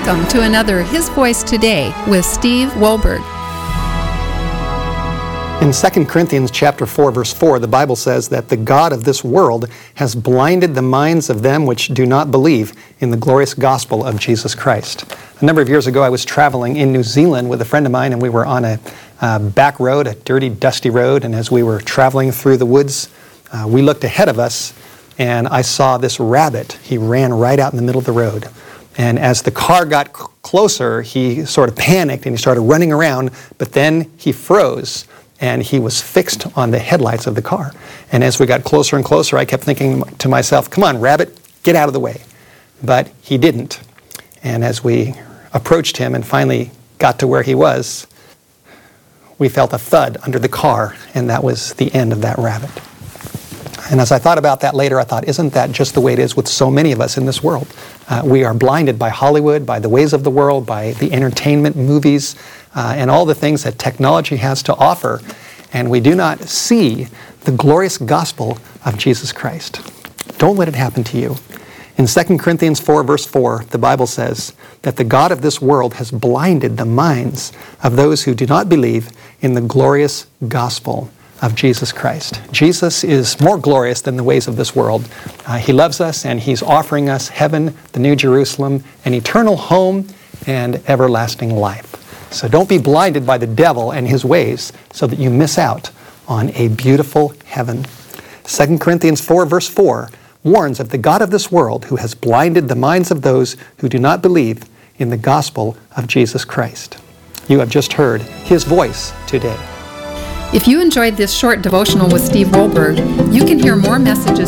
Welcome to another His Voice Today with Steve Wohlberg. In 2 Corinthians chapter 4, verse 4, the Bible says that the God of this world has blinded the minds of them which do not believe in the glorious gospel of Jesus Christ. A number of years ago, I was traveling in New Zealand with a friend of mine, and we were on a back road, a dirty, dusty road, and as we were traveling through the woods, we looked ahead of us, and I saw this rabbit. He ran right out in the middle of the road. And as the car got closer, he sort of panicked and he started running around, but then he froze and he was fixed on the headlights of the car. And as we got closer and closer, I kept thinking to myself, come on, rabbit, get out of the way. But he didn't. And as we approached him and finally got to where he was, we felt a thud under the car, and that was the end of that rabbit. And as I thought about that later, I thought, isn't that just the way it is with so many of us in this world? We are blinded by Hollywood, by the ways of the world, by the entertainment, movies, and all the things that technology has to offer, and we do not see the glorious gospel of Jesus Christ. Don't let it happen to you. In 2 Corinthians 4, verse 4, the Bible says that the God of this world has blinded the minds of those who do not believe in the glorious gospel of Jesus Christ. Jesus is more glorious than the ways of this world. He loves us, and He's offering us heaven, the New Jerusalem, an eternal home, and everlasting life. So don't be blinded by the devil and his ways so that you miss out on a beautiful heaven. 2 Corinthians 4, verse 4 warns of the God of this world who has blinded the minds of those who do not believe in the gospel of Jesus Christ. You have just heard His voice today. If you enjoyed this short devotional with Steve Wohlberg, you can hear more messages